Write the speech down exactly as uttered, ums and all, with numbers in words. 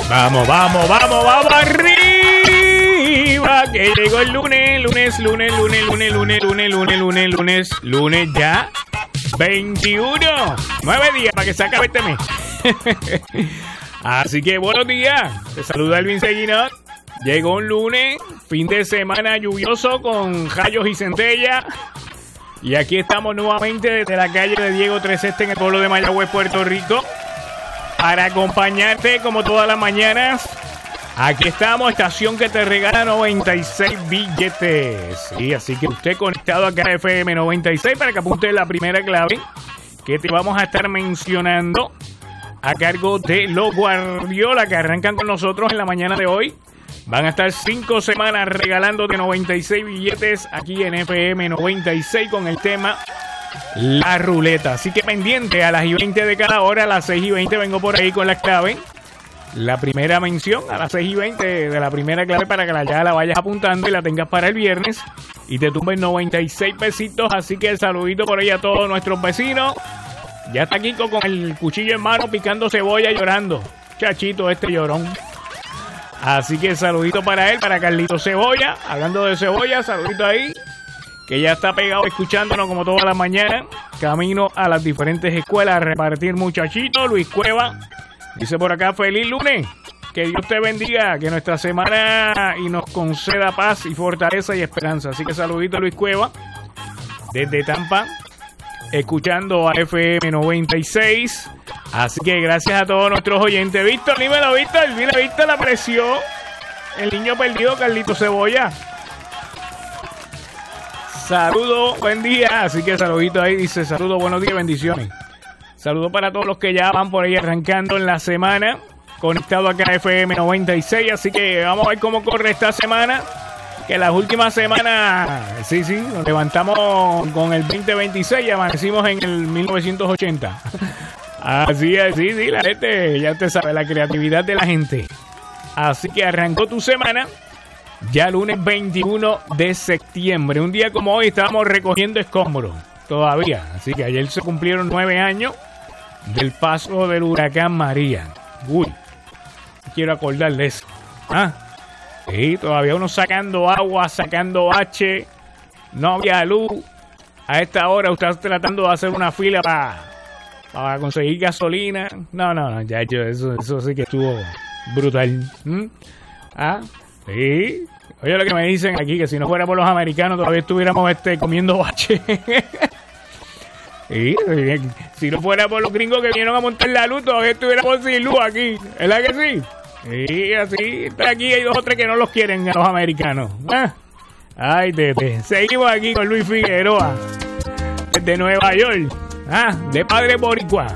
Vamos, vamos, vamos, vamos arriba. Que llegó el lunes, lunes, lunes, lunes, lunes, lunes, lunes, lunes, lunes, lunes, lunes ya. veintiuno. Nueve días para que se acabe este mes. Así que buenos días. Te saluda Elvin Seguinot. Llegó un lunes, fin de semana lluvioso con rayos y centellas. Y aquí estamos nuevamente desde la calle de Diego tres Este en el pueblo de Mayagüez, Puerto Rico, para acompañarte como todas las mañanas. Aquí estamos, estación que te regala noventa y seis billetes. Sí, así que usted conectado acá a F M noventa y seis para que apunte la primera clave que te vamos a estar mencionando a cargo de los Guardiola, que arrancan con nosotros en la mañana de hoy. Van a estar cinco semanas regalándote noventa y seis billetes aquí en F M noventa y seis con el tema La Ruleta. Así que pendiente, a las y veinte de cada hora, a las seis y veinte vengo por ahí con las claves. La primera mención a las seis y veinte de la primera clave para que la, ya la vayas apuntando y la tengas para el viernes y te tumben noventa y seis pesitos. Así que saludito por ahí a todos nuestros vecinos. Ya está Kiko con el cuchillo en mano picando cebolla y llorando. Chachito este llorón. Así que saludito para él, para Carlito Cebolla. Hablando de cebolla, saludito ahí, que ya está pegado escuchándonos como todas las mañanas. Camino a las diferentes escuelas a repartir muchachitos. Luis Cueva dice por acá, feliz lunes. Que Dios te bendiga, que nuestra semana y nos conceda paz y fortaleza y esperanza. Así que saludito a Luis Cueva desde Tampa, escuchando a F M noventa y seis. Así que gracias a todos nuestros oyentes. Víctor, dímelo, Víctor. Mira, Víctor apreció el niño perdido, Carlito Cebolla. Saludos, buen día. Así que saludito ahí, dice saludos, buenos días, bendiciones. Saludos para todos los que ya van por ahí arrancando en la semana, conectado acá a F M noventa y seis. Así que vamos a ver cómo corre esta semana. Que las últimas semanas, sí, sí, nos levantamos con el veinte veintiséis y amanecimos en el mil novecientos ochenta. Así es, sí, sí, la gente, ya te sabe, la creatividad de la gente. Así que arrancó tu semana, ya lunes veintiuno de septiembre. Un día como hoy estábamos recogiendo escombros, todavía. Así que ayer se cumplieron nueve años del paso del huracán María. Uy, quiero acordarle eso. Ah, sí, todavía uno sacando agua, sacando H, no había luz. A esta hora usted está tratando de hacer una fila para... para conseguir gasolina. No, no, no, ya hecho, eso, eso sí que estuvo brutal. ¿Mm? Ah, sí. Oye, lo que me dicen aquí, que si no fuera por los americanos todavía estuviéramos este, comiendo bache. Sí, si no fuera por los gringos que vinieron a montar la luz, todavía estuviéramos sin luz aquí. ¿Verdad que sí? Sí, así. Aquí hay dos o tres que no los quieren a los americanos. ¿Ah? Ay, tete. Seguimos aquí con Luis Figueroa, desde Nueva York. Ah, de padre boricua.